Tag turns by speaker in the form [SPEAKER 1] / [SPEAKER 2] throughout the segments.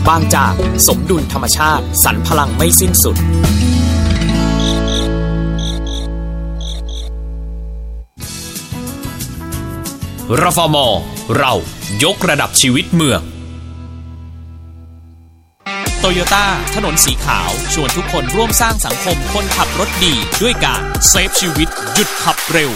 [SPEAKER 1] บางจากสมดุลธรรมชาติสรรพลังไม่สิ้นสุดรฟม.เรายกระดับชีวิตเมืองโตโยต้าถนนสีขาวชวนทุกคนร่วมสร้างสังคมคนขับรถดีด้วยการเซฟชีวิตหยุดขับเร็ว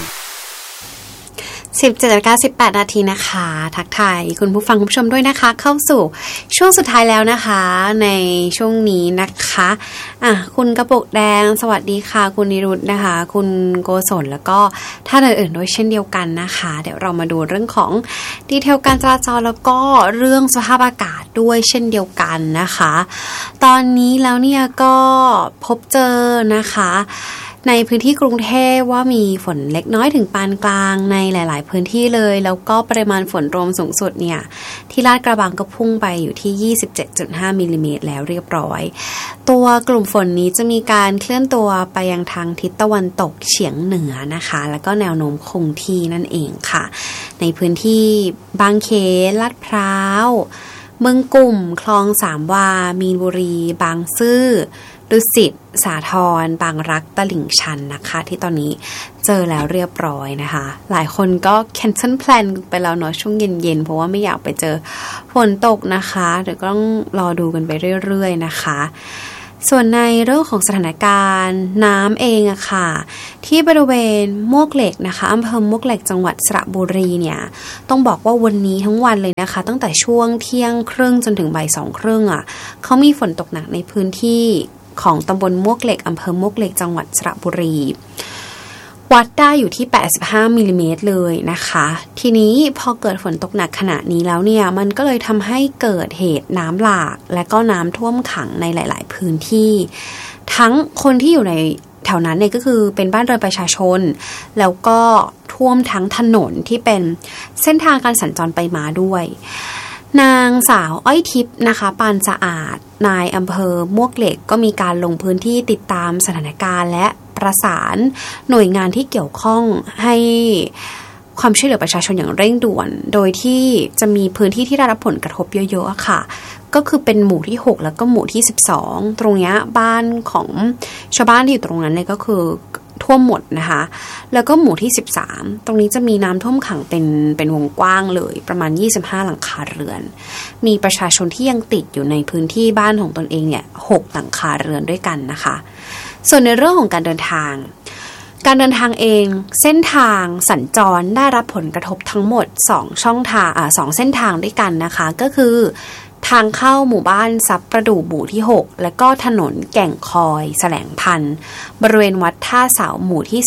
[SPEAKER 2] 17:18 นาทีนะคะทักทายคุณผู้ฟังคุณผู้ชมด้วยนะคะเข้าสู่ช่วงสุดท้ายแล้วนะคะในช่วงนี้นะคะคุณกระปุกแดงสวัสดีค่ะคุณนิรุตนะคะคุณโกศลแล้วก็ท่านอื่นๆด้วยเช่นเดียวกันนะคะเดี๋ยวเรามาดูเรื่องของดีเทลการจราจรแล้วก็เรื่องสภาพอากาศด้วยเช่นเดียวกันนะคะตอนนี้แล้วเนี่ยก็พบเจอนะคะในพื้นที่กรุงเทพว่ามีฝนเล็กน้อยถึงปานกลางในหลายๆพื้นที่เลยแล้วก็ปริมาณฝนรวมสูงสุดเนี่ยที่ลาดกระบังก็พุ่งไปอยู่ที่ 27.5 มิลลิเมตรแล้วเรียบร้อยตัวกลุ่มฝนนี้จะมีการเคลื่อนตัวไปยังทางทิศตะวันตกเฉียงเหนือนะคะแล้วก็แนวโน้มคงที่นั่นเองค่ะในพื้นที่บางเขนลาดพร้าวเมืองกุ่มคลองสามวามีนบุรีบางซื่อดุสิตสาทรบางรักตลิ่งชันนะคะที่ตอนนี้เจอแล้วเรียบร้อยนะคะหลายคนก็ cancel plan ไปแล้วเนาะช่วงเย็นๆเพราะว่าไม่อยากไปเจอฝนตกนะคะเดี๋ยวก็ต้องรอดูกันไปเรื่อยๆนะคะส่วนในเรื่องของสถานการณ์น้ำเองอะค่ะที่บริเวณมวกเหล็กนะคะอำเภอมวกเหล็กจังหวัดสระบุรีเนี่ยต้องบอกว่าวันนี้ทั้งวันเลยนะคะตั้งแต่ช่วงเที่ยงครึ่งจนถึงบ่าย2:30อะเขามีฝนตกหนักในพื้นที่ของตำบลมวกเหล็กอำเภอมวกเหล็กจังหวัดสระบุรีวัดได้อยู่ที่85มิลลิเมตรเลยนะคะทีนี้พอเกิดฝนตกหนักขณะนี้แล้วเนี่ยมันก็เลยทำให้เกิดเหตุน้ำหลากและก็น้ำท่วมขังในหลายๆพื้นที่ทั้งคนที่อยู่ในแถวนั้นเนี่ยก็คือเป็นบ้านเรือนประชาชนแล้วก็ท่วมทั้งถนนที่เป็นเส้นทางการสัญจรไปมาด้วยนางสาวอ้อยทิพย์นะคะปานสะอาดนายอำเภอมวกเหล็กก็มีการลงพื้นที่ติดตามสถานการณ์และประสานหน่วยงานที่เกี่ยวข้องให้ความช่วยเหลือประชาชนอย่างเร่งด่วนโดยที่จะมีพื้นที่ที่ได้รับผลกระทบเยอะๆค่ะก็คือเป็นหมู่ที่6แล้วก็หมู่ที่12ตรงนี้บ้านของชาวบ้านที่อยู่ตรงนั้นเนี่ยก็คือท่วมหมดนะคะแล้วก็หมู่ที่13ตรงนี้จะมีน้ำท่วมขังเป็นวงกว้างเลยประมาณ25หลังคาเรือนมีประชาชนที่ยังติดอยู่ในพื้นที่บ้านของตนเองเนี่ย6หลังคาเรือนด้วยกันนะคะส่วนในเรื่องของการเดินทางเองเส้นทางสัญจรได้รับผลกระทบทั้งหมด2ช่องทาง2เส้นทางด้วยกันนะคะก็คือทางเข้าหมู่บ้านซับประดู่หมู่ที่6และก็ถนนแก่งคอยแสลงพันธุ์บริเวณวัดท่าเสาหมู่ที่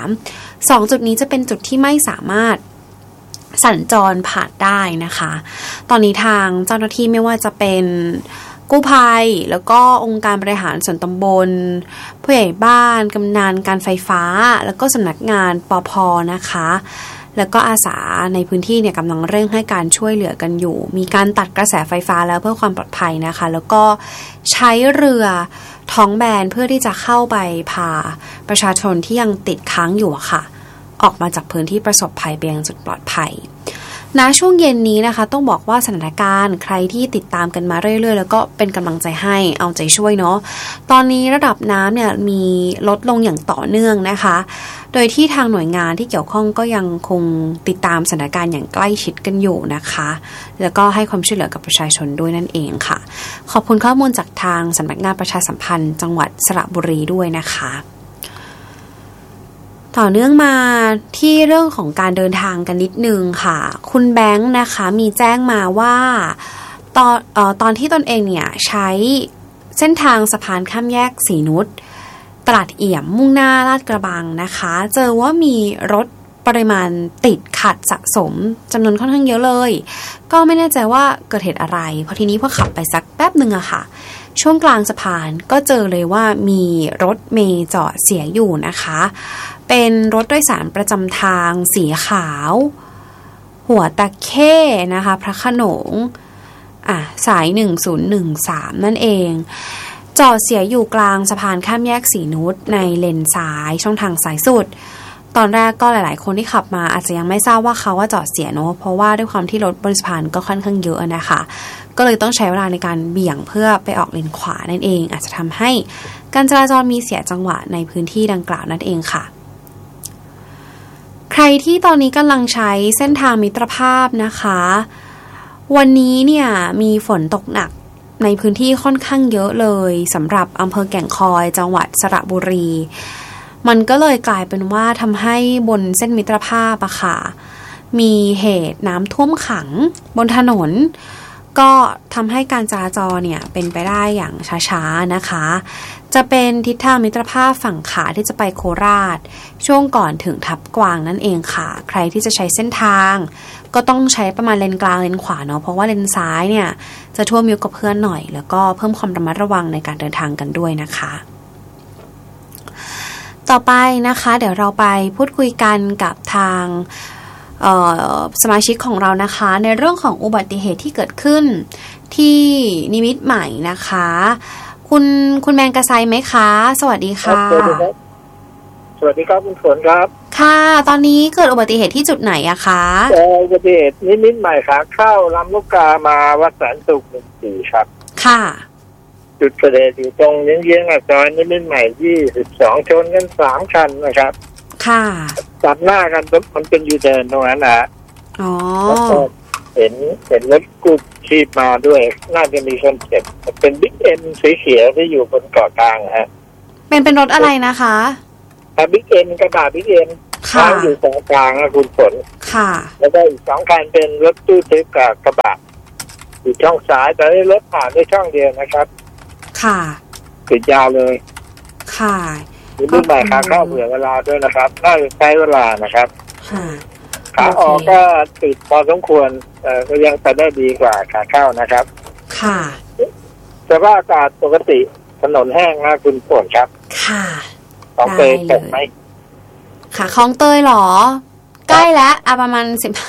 [SPEAKER 2] 13จุดนี้จะเป็นจุดที่ไม่สามารถสัญจรผ่านได้นะคะตอนนี้ทางเจ้าหน้าที่ไม่ว่าจะเป็นกู้ภัยแล้วก็องค์การบริหารส่วนตำบลผู้ใหญ่บ้านกำนันการไฟฟ้าแล้วก็สำนักงานปภ.นะคะแล้วก็อาสาในพื้นที่เนี่ยกำลังเร่งให้การช่วยเหลือกันอยู่มีการตัดกระแสไฟฟ้าแล้วเพื่อความปลอดภัยนะคะแล้วก็ใช้เรือท้องแบนเพื่อที่จะเข้าไปพาประชาชนที่ยังติดค้างอยู่ค่ะออกมาจากพื้นที่ประสบภัยไปยังจุดปลอดภัยณช่วงเย็นนี้นะคะต้องบอกว่าสถานการณ์ใครที่ติดตามกันมาเรื่อยๆแล้วก็เป็นกำลังใจให้เอาใจช่วยเนาะตอนนี้ระดับน้ำเนี่ยมีลดลงอย่างต่อเนื่องนะคะโดยที่ทางหน่วยงานที่เกี่ยวข้องก็ยังคงติดตามสถานการณ์อย่างใกล้ชิดกันอยู่นะคะแล้วก็ให้ความช่วยเหลือกับประชาชนด้วยนั่นเองค่ะขอบคุณข้อมูลจากทางสำนักงานประชาสัมพันธ์จังหวัดสระบุรีด้วยนะคะต่อเนื่องมาที่เรื่องของการเดินทางกันนิดนึงค่ะคุณแบงค์นะคะมีแจ้งมาว่าตอนที่ตนเองเนี่ยใช้เส้นทางสะพานข้ามแยกศรีนุชตลาดเอี่ยมมุ่งหน้าลาดกระบังนะคะเจอว่ามีรถปริมาณติดขัดสะสมจำนวนค่อนข้างเยอะเลยก็ไม่แน่ใจว่าเกิดเหตุอะไรพอทีนี้พอขับไปสักแป๊บนึงอะค่ะช่วงกลางสะพานก็เจอเลยว่ามีรถเมล์จอดเสียอยู่นะคะเป็นรถโดยสารประจำทางสีขาวหัวตะเข้นะคะพระโขนงสาย1013นั่นเองจอดเสียอยู่กลางสะพานข้ามแยกศรีนุชในเลนซ้ายช่องทางสายสุดตอนแรกก็หลายๆคนที่ขับมาอาจจะยังไม่ทราบว่าเขาว่าจอดเสียเนาะเพราะว่าด้วยความที่รถบนสะพานก็ค่อนข้างเยอะนะคะก็เลยต้องใช้เวลาในการเบี่ยงเพื่อไปออกเลนขวานั่นเองอาจจะทำให้การจราจรมีเสียจังหวะในพื้นที่ดังกล่าวนั่นเองค่ะใครที่ตอนนี้กำลังใช้เส้นทางมิตรภาพนะคะวันนี้เนี่ยมีฝนตกหนักในพื้นที่ค่อนข้างเยอะเลยสำหรับอำเภอแก่งคอยจังหวัดสระบุรีมันก็เลยกลายเป็นว่าทำให้บนเส้นมิตรภาพอะค่ะมีเหตุน้ำท่วมขังบนถนนก็ทำให้การจราจรเนี่ยเป็นไปได้อย่างช้าๆนะคะจะเป็นทิศทางมิตรภาพฝั่งขาที่จะไปโคราชช่วงก่อนถึงทับกวางนั่นเองค่ะใครที่จะใช้เส้นทางก็ต้องใช้ประมาณเลนกลางเลนขวาเนาะเพราะว่าเลนซ้ายเนี่ยจะท่วมเยอะกว่าเพื่อนหน่อยแล้วก็เพิ่มความระมัดระวังในการเดินทางกันด้วยนะคะต่อไปนะคะเดี๋ยวเราไปพูดคุยกันกับทางสมาชิกของเรานะคะในเรื่องของอุบัติเหตุที่เกิดขึ้นที่นิมิตรใหม่นะคะคุณแมงกระไซไหมคะสวัสดีค่ะ
[SPEAKER 3] สวัสดีครับคุณฝนครับ
[SPEAKER 2] ค่ะตอนนี้เกิดอุบัติเหตุที่จุดไหนอะคะ
[SPEAKER 3] อุบัติเหตุนิมิตรใหม่ค่ะเข้าลำลูกกามาวัดแสนสุข14ครับค่ะจุดเกิดเหตุอยู่ตรงเยื้องๆซอยนิมิตรใหม่22ชนกัน3คันนะครับค่ะตัดหน้ากันมันเป็นยูเทิร์นตรงนั้นนะอ๋อเห็นรถกู้ชีพมาด้วยน่าจะมีคนเจ็บเป็นบิ๊กเอ็มสีเขียวที่อยู่บนเกาะกลางฮะ
[SPEAKER 2] เป็นรถอะไรนะคะ
[SPEAKER 3] บิ๊กเอ็มกระบะบิ๊กเอ็มค้างอยู่ตรงกลางนะคุณฝนค่ะแล้วก็อีก2คันเป็นรถตู้ทึบกับกระบะอยู่ช่องซ้ายแต่รถผ่านได้ช่องเดียวนะครับค่ะติดยาวเลยค่ะมีรุ่นใหม่ขาเข้าเผื่อเวลาด้วยนะครับน่าจะใช้เวลานะครับขาออกก็ติดพอสมควรก็ยังไปได้ดีกว่าขาเข้านะครับค่ะแต่ว่าอากาศปกติถนนแห้งนะคุณฝนครับค่ะของเตยตกไหม
[SPEAKER 2] ค่ะคลองเตยหรอใกล้แล้วประมาณ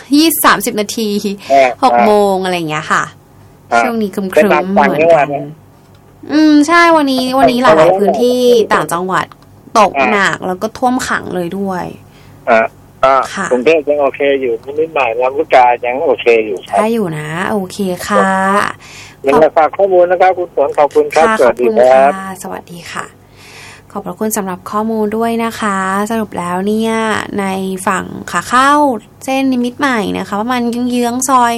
[SPEAKER 2] 30 นาที6 โมงอะไรอย่างเงี้ยค่ะช่วงนี้ครึ้มๆเหมือนกันใช่วันนี้หลายพื้นที่ต่างจังหวัดตกหนักแล้วก็ท่วมขังเลยด้วย
[SPEAKER 3] กรุงเทพยังโอเคอยู่นิดหน่อยลำลูกกายังโอเคอยู่
[SPEAKER 2] ใช่อยู่นะโอเคค่ะ
[SPEAKER 3] ยังมาฝากข้อมูลนะครับคุณฝนขอบคุณครับสวัสดีครับ
[SPEAKER 2] สวัสดีค่ะขอบพระคุณสำหรับข้อมูลด้วยนะคะสรุปแล้วเนี่ยในฝั่งขาเข้าเส้นนิมิตรใหม่นะคะประมาณเยื้องๆซอย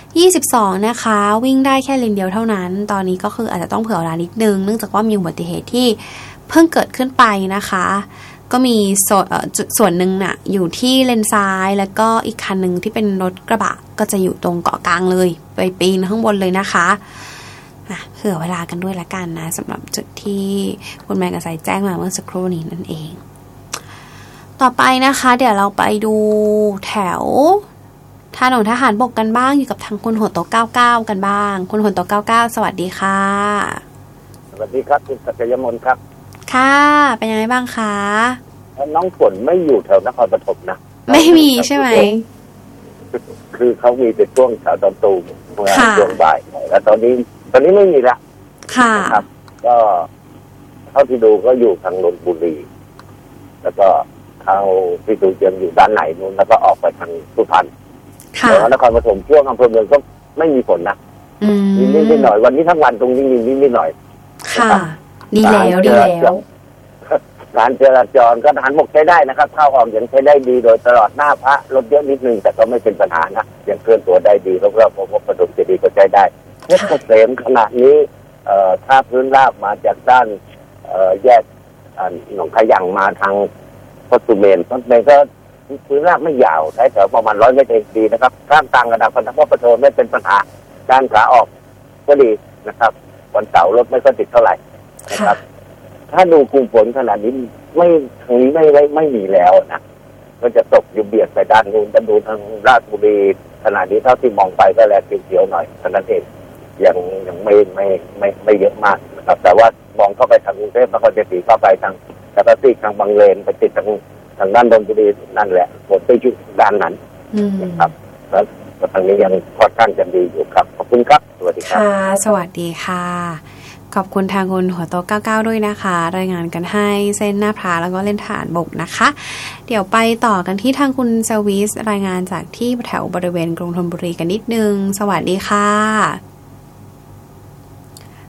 [SPEAKER 2] 22นะคะวิ่งได้แค่เลนเดียวเท่านั้นตอนนี้ก็คืออาจจะต้องเผื่อเวลานิดนึงเนื่องจากว่ามีอุบัติเหตุที่เพิ่งเกิดขึ้นไปนะคะก็มีส่วนหนึ่งน่ะอยู่ที่เลนซ้ายแล้วก็อีกคันนึงที่เป็นรถกระบะก็จะอยู่ตรงเกาะกลางเลยไปปีนข้างบนเลยนะคะเผื่อเวลากันด้วยละกันนะสำหรับจุดที่คุณแมงกระไซแจ้งมาเมื่อสักครู่นี้นั่นเองต่อไปนะคะเดี๋ยวเราไปดูแถวถนนทหารบกกันบ้างอยู่กับทางคุณหัวโต99กันบ้างคุณหัวโต99สวัสดีค่ะ
[SPEAKER 4] สวัสดีครับคุณศักยมนครับ
[SPEAKER 2] ค่ะเป็นยังไงบ้างคะ
[SPEAKER 4] น้องฝนไม่อยู่แถวนครปฐมนะ
[SPEAKER 2] ไม่มีใช่ไหม
[SPEAKER 4] คือเขามีแต่ช่วงเช้าตอนตูมเมื่อช่วงบ่ายแล้วตอนนี้ไม่มีละค่ะครับก็เท่าที่ดูก็อยู่ทางนนทบุรีแล้วก็เข้าที่ดูเจียมอยู่ด้านไหนนู้นแล้วก็ออกไปทางสุพรรณแต่ว่านครปฐมช่วงอำเภอเมืองก็ไม่มีฝนนะมีนิดหน่อยวันนี้ทั้งวันตรงนี้มีนิดหน่อย
[SPEAKER 2] ค่ะดีแล้ว
[SPEAKER 4] การจราจรก็ทหารบกใช้ได้นะครับเข้าออกยังใช้ได้ดีโดยตลอดหน้าพระรถเยอะนิดนึงแต่ก็ไม่เป็นปัญหานะยังเคลื่อนตัวได้ดีแล้วก็พบประดุกจะดีก็ใช้ได้เพชรเกษมขณะนี้ถ้าพื้นราบมาจากด้านแยกหนองขยังมาทางพระสุเมนก็พื้นราบไม่ยาวใช้แถวประมาณ100 เมตรเองดีนะครับข้ามกลางระดับพันธมิตรประโทไม่เป็นปัญหาด้านขาออกก็ดีนะครับวันเสาร์รถไม่ค่อยติดเท่าไหร่นะครับถ้าดูกลุ่มฝนขนาดนี้ทางนี้ไม่มีแล้วนะก็จะตกอยู่เบียดไปด้านนู้นจะดูทางราชบุรีขนาดนี้เท่าที่มองไปก็แลเขียวๆหน่อยเท่านั้นเองยังไม่เยอะมากนะครับแต่ว่ามองเข้าไปทางกรุงเทพแล้วก็จะตีเข้าไปทางแล้วก็ตีทางบางเลนไปติดทางด้านนนทบุรีนั่นแหละฝนไปอยู่ด้านนั้นนะครับแล้วทางนี้ยังค่อนข้างจะดีอยู่ครับขอบคุณครับสวัสดีครับ
[SPEAKER 2] ค่ะสวัสดีค่ะขอบคุณทางคุณหัวโต99ด้วยนะคะรายงานกันให้เส้นหน้าพระแล้วก็เล่นฐานบกนะคะเดี๋ยวไปต่อกันที่ทางคุณเซลวิสรายงานจากที่แถวบริเวณกรุงธนบุรีกันนิดนึงสวัสดีค่ะ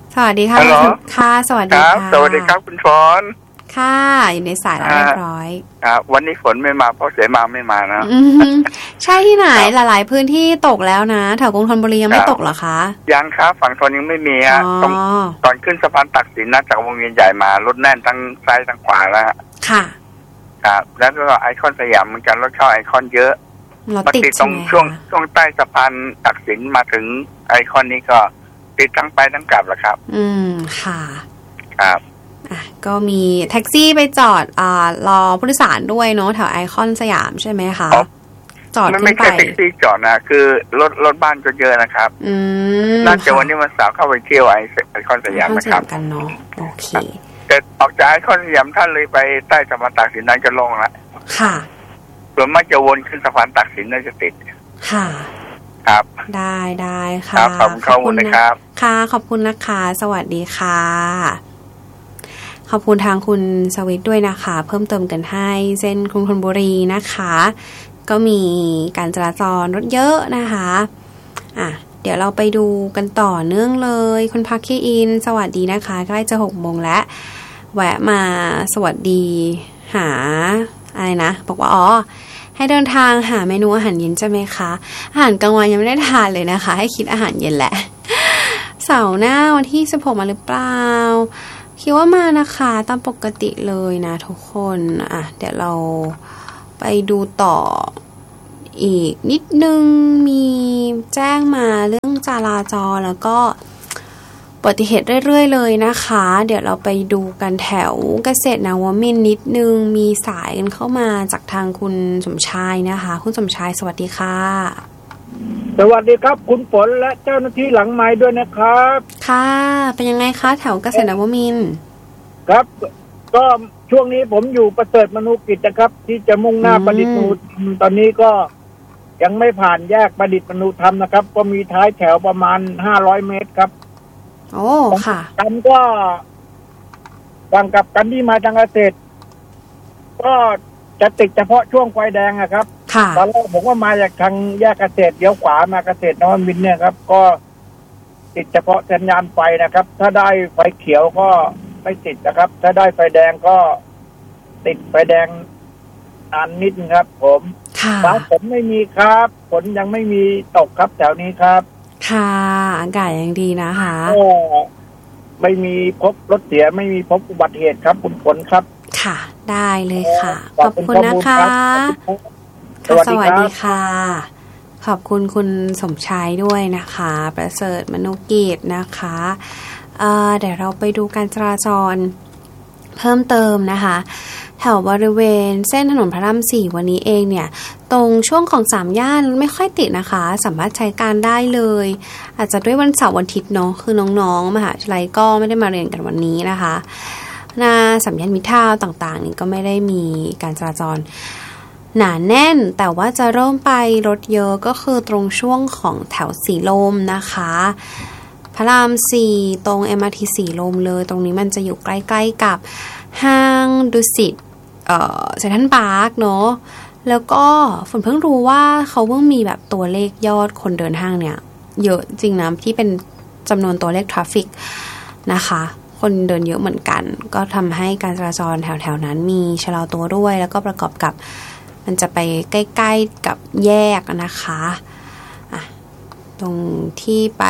[SPEAKER 2] สวัสดีค่ะค่ะสวัสดีค่ะ
[SPEAKER 5] สวัสดีครับคุณฝน
[SPEAKER 2] ค่ะอยู่ในสายแล้วเรียบร้อย
[SPEAKER 5] วันนี้ฝนไม่มาเพราะเสมาไม่มานะ
[SPEAKER 2] ใช่ที่ไหนหลายๆพื้นที่ตกแล้วนะแถวกรุงธนบุรียังไม่ตกเหรอคะ
[SPEAKER 5] ยังครับฝั่งทนยังไม่มีต้องตอนขึ้นสะพานตักสินนะจากวงเวียนใหญ่มารถแน่นทั้งซ้ายทั้งขวาแล้ว
[SPEAKER 2] ค่ะ
[SPEAKER 5] ครับแล้วก็ไอคอนสยามเหมือนกันรถเข้าไอคอนเยอะ
[SPEAKER 2] มาติด
[SPEAKER 5] ตรงช่วงใต้สะพานตักสินมาถึงไอคอนนี้ก็ติดทั้งไปทั้งกลับแหละครับ
[SPEAKER 2] ค่ะ
[SPEAKER 5] ครับ
[SPEAKER 2] ก็มีแท็กซี่ไปจอดรอผู้โดยสารด้วยเนาะแถวไอคอนสยามใช่ไหมคะจอดขึ้นไป
[SPEAKER 5] ไม่ใช่แท็กซี่จอดนะคือรถบ้านก็เยอะนะครับน่าจะวันนี้วันเสาร์เข้าไปเที่ยวไอคอนสยามนะครับ
[SPEAKER 2] กันเนาะโอเค
[SPEAKER 5] แต่ออกจากไอคอนสยามท่านเลยไปใต้สะพานตักสินนั้นจะลงละ
[SPEAKER 2] ค่ะ
[SPEAKER 5] ส่วนมากจะวนขึ้นสะพานตักสินน่าจะติด
[SPEAKER 2] ค่ะ
[SPEAKER 5] ครับ
[SPEAKER 2] ได้ค่ะ
[SPEAKER 5] ขอบคุณนะครับ
[SPEAKER 2] ค่ะขอบคุณนะคะสวัสดีค่ะขอบคุณทางคุณสวิทด้วยนะคะเพิ่มเติมกันให้เส้นกรุงธนบุรีนะคะก็มีการจราจรรถเยอะนะคะเดี๋ยวเราไปดูกันต่อเนื่องเลยคุณพักคีอินสวัสดีนะคะใกล้จะ6 โมงแล้วแวะมาสวัสดีหาอะไรนะบอกว่าให้เดินทางหาเมนูอาหารเย็นใช่ไหมคะอาหารกลางวันยังไม่ได้ทานเลยนะคะให้คิดอาหารเย็นแหละเสาร์หน้าวันที่16มาหรือเปล่าคิดว่ามานะคะตามปกติเลยนะทุกคนเดี๋ยวเราไปดูต่ออีกนิดนึงมีแจ้งมาเรื่องจราจรแล้วก็อุบัติเหตุเรื่อยๆเลยนะคะเดี๋ยวเราไปดูกันแถวเกษตรนวมินทร์นิดนึงมีสายกันเข้ามาจากทางคุณสมชายนะคะคุณสมชายสวัสดีค่ะ
[SPEAKER 3] สวัสดีครับคุณฝนและเจ้าหน้าที่หลังไม้ด้วยนะครับ
[SPEAKER 2] ค่ะเป็นยังไงคะแถวเกษตรนวมินทร์
[SPEAKER 3] ครับก็ช่วงนี้ผมอยู่ประเสริฐมนูกิจนะครับที่จะมุ่งหน้าประดิษฐ์มนูธรรมตอนนี้ก็ยังไม่ผ่านแยกประดิษฐ์มนูธรรมนะครับก็มีท้ายแถวประมาณ500 เมตรครับ
[SPEAKER 2] โอ้ค่ะ
[SPEAKER 3] กันก็ฟังกับกันที่มาทางเกษตรก็จะติดเฉพาะช่วงไฟแดงนะครับตอนแรกผมว่ามาจากทางแยกเกษตรเลี้ยวขวามาเกษตรนวมินทร์เนี่ยครับก็ติดเฉพาะสัญญาณไฟนะครับถ้าได้ไฟเขียวก็ไม่ติดนะครับถ้าได้ไฟแดงก็ติดไฟแดงนานนิดครับผมฟ้าฝนไม่มีครับฝนยังไม่มีตกครับแถวนี้ครับ
[SPEAKER 2] ค่ะอากาศยังดีนะคะ
[SPEAKER 3] ไม่มีพบรถเสียไม่มีพบอุบัติเหตุครับคุณฝนครับ
[SPEAKER 2] ค่ะได้เลยค่ะขอบคุณนะคะสวัสดีค่ะขอบคุณคุณสมชายด้วยนะคะประเสริฐมนุกิจนะคะเดี๋ยวเราไปดูการจราจรเพิ่มเติมนะคะแถวบริเวณเส้นถนนพระราม 4วันนี้เองเนี่ยตรงช่วงของ3 ย่านไม่ค่อยติดนะคะสามารถใช้การได้เลยอาจจะด้วยวันเสาร์วันอาทิตย์เนาะคือน้องๆมหาวิทยาลัยก็ไม่ได้มาเรียนกันวันนี้นะคะหน้า3 ย่านมิตรทาวน์ต่างๆนี่ก็ไม่ได้มีการจราจรหนาแน่นแต่ว่าจะเริ่มไปรถเยอะก็คือตรงช่วงของแถวสีลมนะคะพระราม 4ตรง MRT สีลมเลยตรงนี้มันจะอยู่ใกล้ๆกับห้างดุสิตเซ็นทรัลพาร์คเนาะแล้วก็ฝนเพิ่งรู้ว่าเขาเพิ่งมีแบบตัวเลขยอดคนเดินห้างเนี่ยเยอะจริงนะที่เป็นจำนวนตัวเลขทราฟฟิกนะคะคนเดินเยอะเหมือนกันก็ทำให้การจราจรแถวๆนั้นมีชะลอตัวด้วยแล้วก็ประกอบกับมันจะไปใกล้ๆกับแยกนะคะตรงที่ไป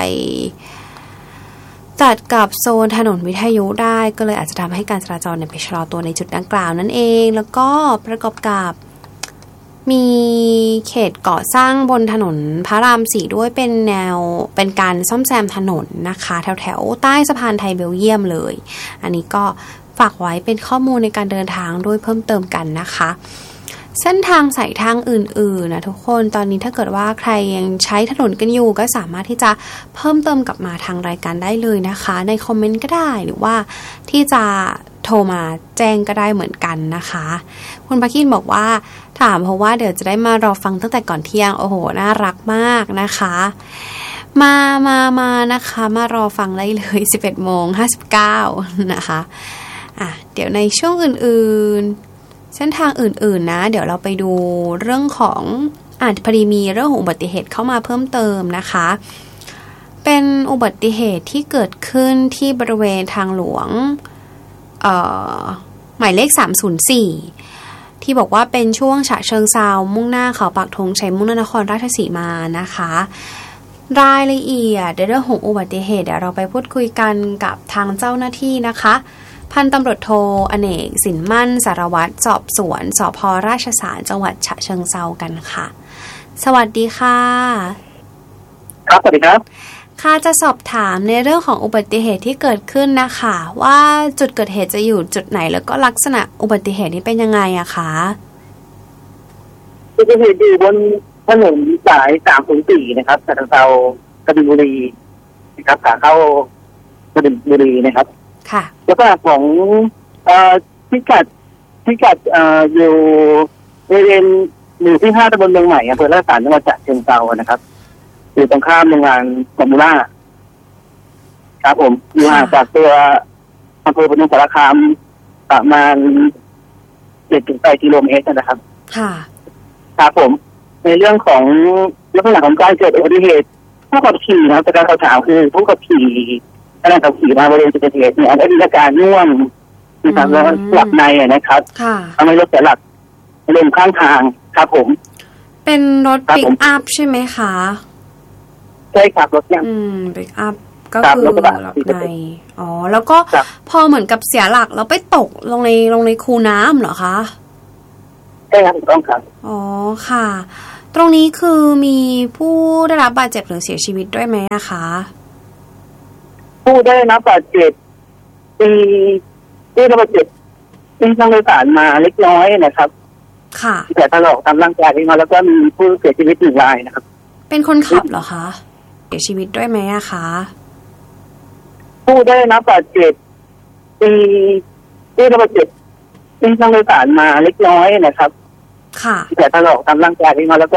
[SPEAKER 2] ตัดกับโซนถนนวิทยุได้ก็เลยอาจจะทำให้การจราจรไปชะลอตัวในจุดดังกล่าวนั่นเองแล้วก็ประกอบกับมีเขตก่อสร้างบนถนนพระราม 4ด้วยเป็นแนวเป็นการซ่อมแซมถนนนะคะแถวๆใต้สะพานไทยเบลเยียมเลยอันนี้ก็ฝากไว้เป็นข้อมูลในการเดินทางด้วยเพิ่มเติมกันนะคะเส้นทางสายทางอื่นๆนะทุกคนตอนนี้ถ้าเกิดว่าใครยังใช้ถนนกันอยู่ก็สามารถที่จะเพิ่มเติมกลับมาทางรายการได้เลยนะคะในคอมเมนต์ก็ได้หรือว่าที่จะโทรมาแจ้งก็ได้เหมือนกันนะคะคุณปาคินบอกว่าถามเพราะว่าเดี๋ยวจะได้มารอฟังตั้งแต่ก่อนเที่ยงโอ้โหน่ารักมากนะคะมานะคะมารอฟังได้เลย 11:59 นะคะเดี๋ยวในช่วงอื่นๆเส้นทางอื่นๆนะเดี๋ยวเราไปดูเรื่องของพอดีมีเรื่องของอุบัติเหตุเข้ามาเพิ่มเติมนะคะไปเป็นอุบัติเหตุที่เกิดขึ้นที่บริเวณทางหลวงหมายเลข304ที่บอกว่าเป็นช่วงฉะเชิงเทรามุ่งหน้าเขาปักธงชัยมุ่งหน้านครราชสีมานะคะรายละเอียดเรื่องของอุบัติเหตุเดี๋ยวเราไปพูดคุยกันกับทางเจ้าหน้าที่นะคะพันตำรวจโทอเนกสินมั่นสารวัตรสอบสวนสภ.ราชสารจังหวัดฉะเชิงเทรากันค่ะสวัสดีค่ะ
[SPEAKER 6] ครับสวัสดีครับ
[SPEAKER 2] ค่ะจะสอบถามในเรื่องของอุบัติเหตุที่เกิดขึ้นนะคะว่าจุดเกิดเหตุจะอยู่จุดไหนแล้วก็ลักษณะอุบัติเหตุนี้เป็นยังไงอะคะ
[SPEAKER 6] อุบัติเหตุอยู่บนถนนสาย304นะครับฉะเชิงเทรากบินบุรีนะครับขาเข้ากบินบุรีนะครับ
[SPEAKER 2] ค่ะ
[SPEAKER 6] แล้วก็ของพิกัดอยู่บริเวณหมู่ที่5ตำบลเมืองใหม่อำเภอราชสารจังหวัดฉะเชิงเทรานะครับอยู่ตรงข้ามโรงงานฟอร์มูล่าครับผมอยู่ห่างจากตัวอำเภอพนมสารคามประมาณ 7-8 กิโลเมตรนะครับ
[SPEAKER 2] ค่ะ
[SPEAKER 6] ครับผมในเรื่องของลักษณะของการเกิดอุบัติเหตุผู้ขับขี่นะครับจากการสอบถามคือผู้ขับขี่ขณะขับขี่มาบริเวณจุดเกิดเหตุเนี่ยมีอาการง่วงนะครับแล้วหลับในนะครับทำให้รถเสียหลักลงข้างทางครับผม
[SPEAKER 2] เป็นรถปิกอัพใช่ไหมคะ
[SPEAKER 6] ใช่ครับรถยัง
[SPEAKER 2] ปิกอัพก็คือหลับในอ๋อแล้วก็พอเหมือนกับเสียหลักแล้วไปตกลงในคูน้ำเหรอคะ
[SPEAKER 6] ใช่ครับถูกต้องครับ
[SPEAKER 2] อ๋อค่ะตรงนี้คือมีผู้ได้รับบาดเจ็บหรือเสียชีวิตด้วยไหมนะคะ
[SPEAKER 6] ผู้ได้รับบาดเจ็บได้รับบาดเจ็บเป็นทางโดยสารมาเล็กน้อยนะครับ
[SPEAKER 2] ค่ะ
[SPEAKER 6] แต่ถลอกตามร่างกายมาแล้วก็มีผู้เสียชีวิต1 รายนะครับ
[SPEAKER 2] เป็นคนขับเหรอคะเสียชีวิตด้วยไหมอะคะ
[SPEAKER 6] ผู้ได้รับบาดเจ็บได้รับบาดเจ็บเป็นทางโดยสารมาเล็กน้อยนะครับ
[SPEAKER 2] ค่ะ
[SPEAKER 6] แต่ถลอกตามร่างกายมาแล้วก็